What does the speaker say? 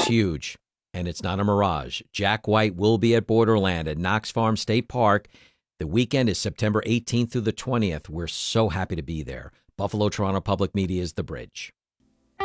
huge, and it's not a mirage. Jack White will be at Borderland at Knox Farm State Park. The weekend is September 18th through the 20th. We're so happy to be there. Buffalo Toronto Public Media is the bridge.